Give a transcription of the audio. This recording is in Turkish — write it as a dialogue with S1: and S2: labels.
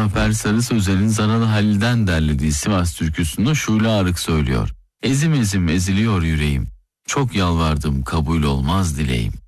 S1: Muzaffer Sarı Sözen'in Zaralı Halil'den derlediği Sivas türküsünü Şule Arık söylüyor. Ezim ezim eziliyor yüreğim, çok yalvardım kabul olmaz dileğim.